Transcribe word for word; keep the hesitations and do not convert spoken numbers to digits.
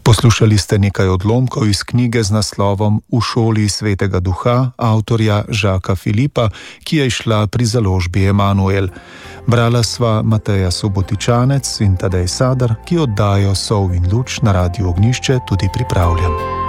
Poslušali ste nekaj odlomkov iz knjige z naslovom V šoli svetega duha avtorja Žaka Filipa, ki je izšla pri založbi Emanuel. Brala sva Mateja Subotičanec in Tadej Sadar, ki oddajo Sol in luč na Radiu Ognjišče tudi pripravljam.